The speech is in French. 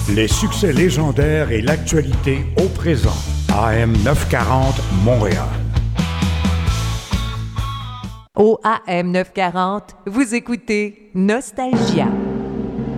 Les succès légendaires et l'actualité au présent. AM 940 Montréal. Au AM 940, vous écoutez Nostalgia.